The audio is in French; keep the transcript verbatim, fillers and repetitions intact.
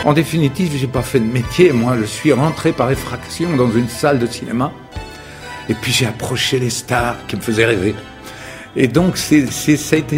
En définitive, j'ai pas fait de métier. Moi, je suis rentré par effraction dans une salle de cinéma. Et puis j'ai approché les stars qui me faisaient rêver. Et donc, c'est, c'est, ça a été